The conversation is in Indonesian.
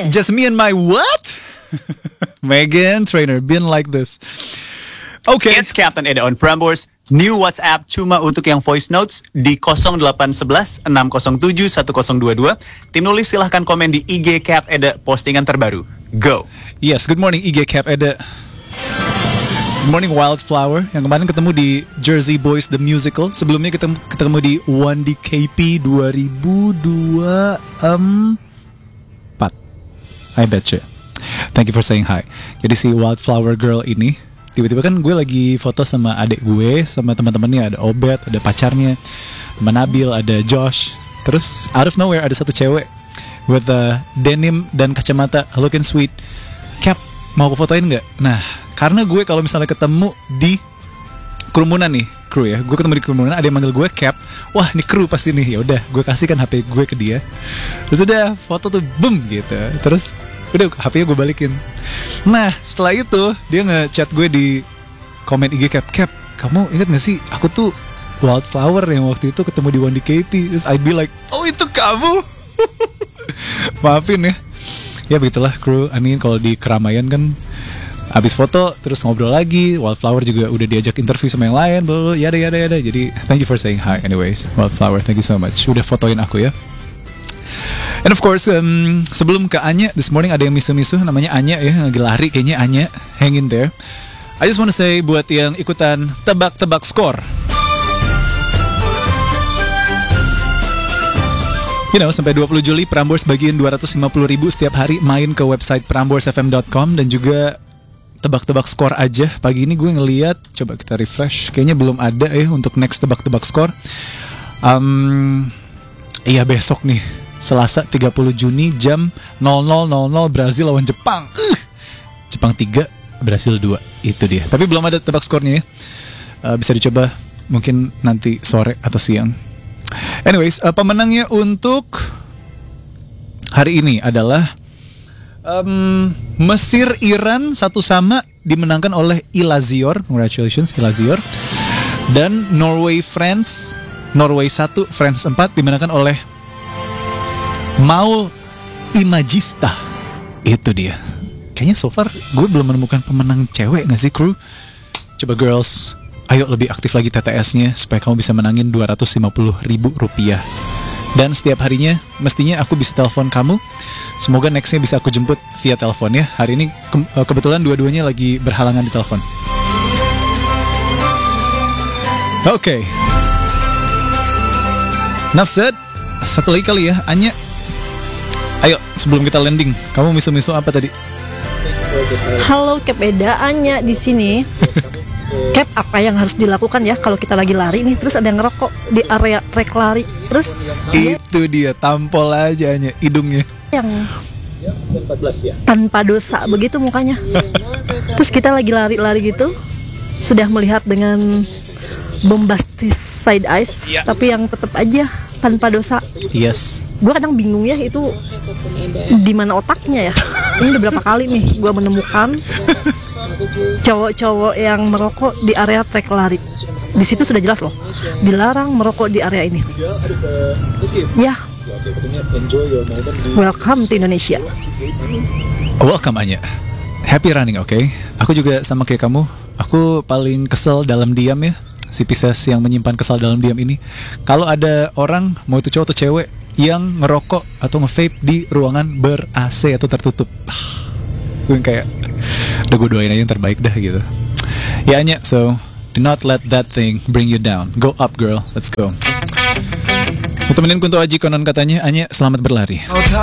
Just me and my what? Meghan Trainor, been like this. Okay. It's Captain Eda on Prambors. New WhatsApp cuma untuk yang voice notes di 0811 607 1022. Tim nulis silahkan komen di IG Cap Eda postingan terbaru. Go. Yes, good morning IG Cap Eda. Good morning Wildflower. Yang kemarin ketemu di Jersey Boys the Musical. Sebelumnya kita ketemu di 1DKP 2024. I betcha. Thank you for saying hi. Jadi si Wildflower Girl ini, tiba-tiba kan gue lagi foto sama adik gue, sama teman-temannya, ada Obet, ada pacarnya, sama Nabil, ada Josh. Terus out of nowhere ada satu cewek with denim dan kacamata, looking sweet. Cap, mau aku fotoin nggak? Nah, karena gue kalau misalnya ketemu di kerumunan nih, kru ya, gue ketemu di kerumunan, ada yang manggil gue Cap, wah ini kru pasti nih, ya udah, gue kasihkan HP gue ke dia. Terus udah foto tuh, boom gitu. Terus udah HP-nya gue balikin. Nah setelah itu dia nge-chat gue di komen IG Cap, kamu ingat gak sih aku tuh Wildflower yang waktu itu ketemu di 1DKP. Terus I'd be like, oh itu kamu. Maafin ya. Ya begitulah kru. I mean kalau di keramaian kan abis foto terus ngobrol lagi. Wildflower juga udah diajak interview sama yang lain, yada. Jadi thank you for saying hi anyways Wildflower, thank you so much udah fotoin aku ya. And of course, sebelum ke Anya, this morning ada yang misu-misu namanya Anya ya, lagi lari kayaknya Anya, hang in there. I just want to say buat yang ikutan tebak-tebak skor. You know, sampai 20 Juli Prambors bagiin 250.000 setiap hari main ke website pramborsfm.com dan juga tebak-tebak skor aja. Pagi ini gue ngeliat, coba kita refresh, kayaknya belum ada ya untuk next tebak-tebak skor. Iya besok nih, Selasa 30 Juni jam 00.00 Brazil lawan Jepang. Jepang 3, Brazil 2. Itu dia. Tapi belum ada tebak skornya ya. Bisa dicoba mungkin nanti sore atau siang. Anyways, pemenangnya untuk hari ini adalah Mesir Iran 1-1 dimenangkan oleh Ilazior. Congratulations Ilazior. Dan Norway 1, France 4 dimenangkan oleh Maul Imagista. Itu dia. Kayaknya so far gue belum menemukan pemenang cewek gak sih kru? Coba girls, ayo lebih aktif lagi TTS-nya supaya kamu bisa menangin 250.000 rupiah. Dan setiap harinya mestinya aku bisa telepon kamu. Semoga nextnya bisa aku jemput via telepon ya. Hari ini kebetulan dua-duanya lagi berhalangan di telepon. Oke. Enough said. Satu lagi kali ya, Anya. Ayo, sebelum kita landing, kamu misu-misu apa tadi? Halo Cap Eda, Anya di sini. Cap, apa yang harus dilakukan ya kalau kita lagi lari nih, terus ada yang ngerokok di area trek lari, terus itu dia, tampol aja Anya hidungnya. Yang 14 ya. Tanpa dosa begitu mukanya. Terus kita lagi lari-lari gitu, sudah melihat dengan bombastic side eyes, tapi yang tetap aja tanpa dosa. Yes. Gue kadang bingung ya itu di mana otaknya ya. Ini udah berapa kali nih gue menemukan cowok-cowok yang merokok di area trek lari. Di situ sudah jelas loh, dilarang merokok di area ini. Ya. Welcome to Indonesia. Welcome Anya. Happy running, okay? Aku juga sama kayak kamu. Aku paling kesel dalam diam ya. Si Pisces yang menyimpan kesal dalam diam ini. Kalau ada orang, mau itu cowok atau cewek, yang ngerokok atau nge-vape di ruangan ber-AC atau tertutup, gue kayak udah gue doain aja yang terbaik dah gitu. Ya Anya, so do not let that thing bring you down. Go up girl, let's go. Temenin Kunto Aji konon katanya, Anya selamat berlari.